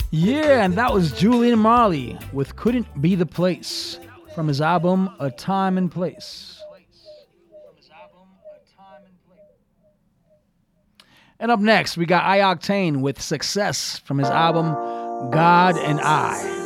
Yeah, and that was Julian Marley with Couldn't Be the Place from his album A Time and Place. And up next, we got iOctane with Success from his album God and I.